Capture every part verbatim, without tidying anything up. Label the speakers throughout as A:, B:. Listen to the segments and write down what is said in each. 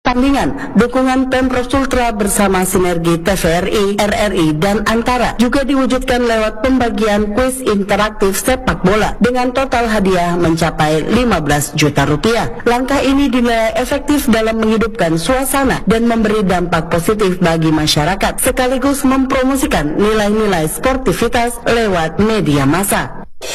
A: pertandingan, dukungan Pemprov Sultra bersama sinergi T V R I, R R I, dan Antara juga diwujudkan lewat pembagian kuis interaktif sepak bola dengan total hadiah mencapai lima belas juta rupiah. Langkah ini dinilai efektif dalam menghidupkan suasana dan memberi dampak positif bagi masyarakat, sekaligus mempromosikan nilai-nilai sportivitas lewat media massa.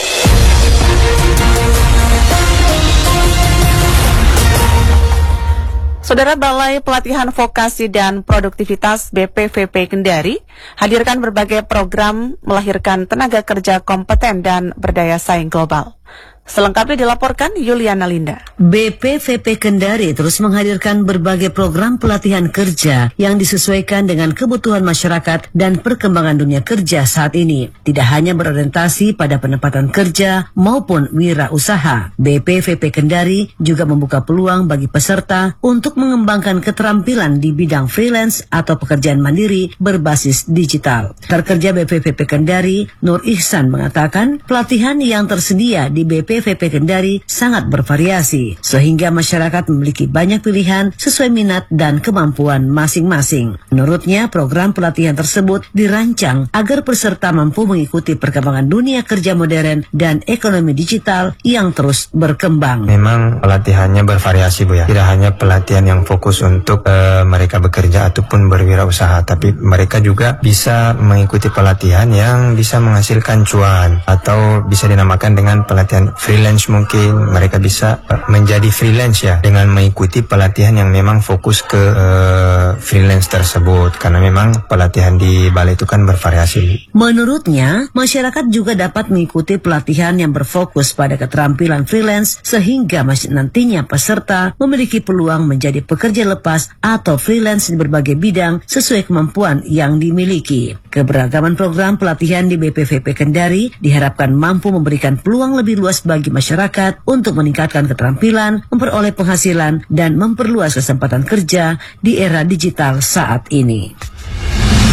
B: Saudara, Balai Pelatihan Vokasi dan Produktivitas B P V P Kendari hadirkan berbagai program melahirkan tenaga kerja kompeten dan berdaya saing global. Selengkapnya dilaporkan Yuliana Linda.
C: B P V P Kendari terus menghadirkan berbagai program pelatihan kerja yang disesuaikan dengan kebutuhan masyarakat dan perkembangan dunia kerja saat ini. Tidak hanya berorientasi pada penempatan kerja maupun wirausaha, B P V P Kendari juga membuka peluang bagi peserta untuk mengembangkan keterampilan di bidang freelance atau pekerjaan mandiri berbasis digital. Kerja B P V P Kendari, Nur Ihsan, mengatakan pelatihan yang tersedia di B P V P Kendari sangat bervariasi, sehingga masyarakat memiliki banyak pilihan sesuai minat dan kemampuan masing-masing. Menurutnya, program pelatihan tersebut dirancang agar peserta mampu mengikuti perkembangan dunia kerja modern dan ekonomi digital yang terus berkembang.
D: Memang pelatihannya bervariasi, Bu, ya. Tidak hanya pelatihan yang fokus untuk uh, mereka bekerja ataupun berwirausaha, tapi mereka juga bisa mengikuti pelatihan yang bisa menghasilkan cuan atau bisa dinamakan dengan pelatihan freelance. Mungkin mereka bisa menjadi freelance ya dengan mengikuti pelatihan yang memang fokus ke uh, freelance tersebut, karena memang pelatihan di balai itu kan bervariasi.
C: Menurutnya, masyarakat juga dapat mengikuti pelatihan yang berfokus pada keterampilan freelance sehingga nantinya peserta memiliki peluang menjadi pekerja lepas atau freelance di berbagai bidang sesuai kemampuan yang dimiliki. Keberagaman program pelatihan di B P V P Kendari diharapkan mampu memberikan peluang lebih luas bagi masyarakat untuk meningkatkan keterampilan, memperoleh penghasilan, dan memperluas kesempatan kerja di era digital saat ini.